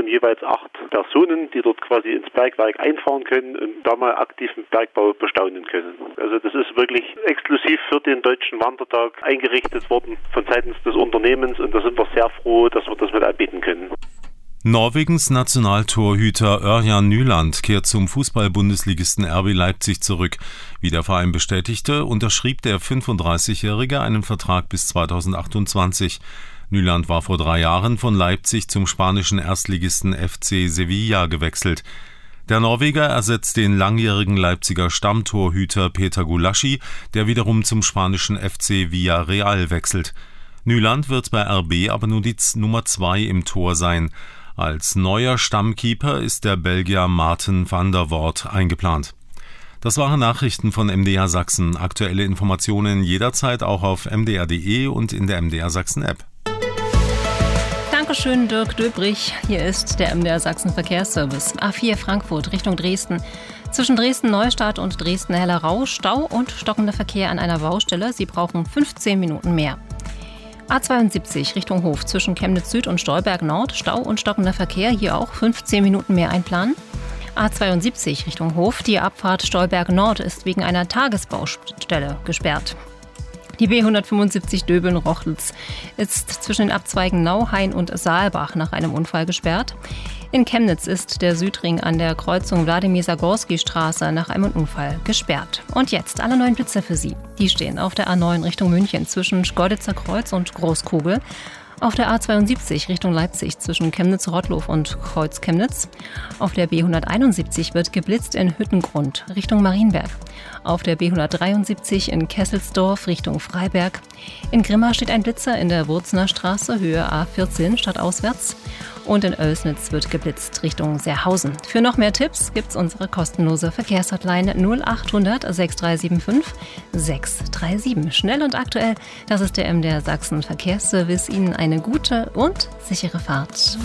jeweils 8 Personen, die dort quasi ins Bergwerk einfahren können und da mal aktiven Bergbau bestaunen können. Also das ist wirklich exklusiv für den Deutschen Wandertag eingerichtet worden von seitens des Unternehmens und da sind wir sehr froh, dass wir das mit anbieten können. Norwegens Nationaltorhüter Ørjan Nyland kehrt zum Fußball-Bundesligisten RB Leipzig zurück. Wie der Verein bestätigte, unterschrieb der 35-Jährige einen Vertrag bis 2028. Nyland war vor 3 Jahren von Leipzig zum spanischen Erstligisten FC Sevilla gewechselt. Der Norweger ersetzt den langjährigen Leipziger Stammtorhüter Peter Gulaschi, der wiederum zum spanischen FC Villarreal wechselt. Nyland wird bei RB aber nur die Nummer 2 im Tor sein. Als neuer Stammkeeper ist der Belgier Maarten van der Voort eingeplant. Das waren Nachrichten von MDR Sachsen. Aktuelle Informationen jederzeit auch auf mdr.de und in der MDR Sachsen App. Dankeschön, Dirk Döbrich. Hier ist der MDR Sachsen Verkehrsservice. A4 Frankfurt Richtung Dresden. Zwischen Dresden-Neustadt und Dresden-Hellerau Stau und stockender Verkehr an einer Baustelle. Sie brauchen 15 Minuten mehr. A72 Richtung Hof zwischen Chemnitz Süd und Stolberg Nord. Stau und stockender Verkehr. Hier auch 15 Minuten mehr einplanen. A72 Richtung Hof. Die Abfahrt Stolberg Nord ist wegen einer Tagesbaustelle gesperrt. Die B175 Döbeln-Rochlitz ist zwischen den Abzweigen Nauhain und Saalbach nach einem Unfall gesperrt. In Chemnitz ist der Südring an der Kreuzung Wladimir-Sagorski-Straße nach einem Unfall gesperrt. Und jetzt alle neuen Blitzer für Sie. Die stehen auf der A9 Richtung München zwischen Schkeuditzer Kreuz und Großkugel. Auf der A72 Richtung Leipzig zwischen Chemnitz-Rottlow und Kreuz-Chemnitz. Auf der B171 wird geblitzt in Hüttengrund Richtung Marienberg. Auf der B173 in Kesselsdorf Richtung Freiberg. In Grimma steht ein Blitzer in der Wurzner Straße, Höhe A14 stadtauswärts. Und in Oelsnitz wird geblitzt Richtung Seerhausen. Für noch mehr Tipps gibt's unsere kostenlose Verkehrshotline 0800 6375 637. Schnell und aktuell, das ist der MDR Sachsen Verkehrsservice. Ihnen eine gute und sichere Fahrt.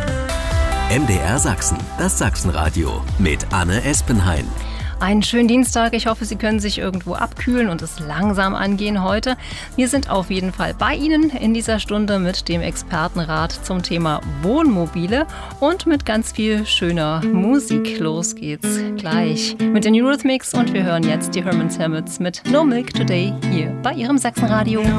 MDR Sachsen, das Sachsenradio mit Anne Espenhain. Einen schönen Dienstag. Ich hoffe, Sie können sich irgendwo abkühlen und es langsam angehen heute. Wir sind auf jeden Fall bei Ihnen in dieser Stunde mit dem Expertenrat zum Thema Wohnmobile und mit ganz viel schöner Musik. Los geht's gleich mit den Eurythmics und wir hören jetzt die Herman's Hermits mit No Milk Today hier bei Ihrem Sachsenradio.